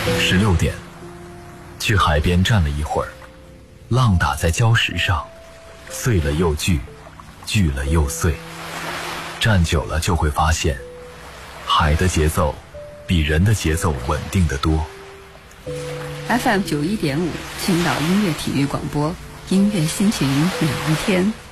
16点，去海边站了一会儿，浪打在礁石上，碎了又聚，聚了又碎。站久了就会发现，海的节奏比人的节奏稳定得多。 FM91.5，青岛音乐体育广播，音乐心情每一天。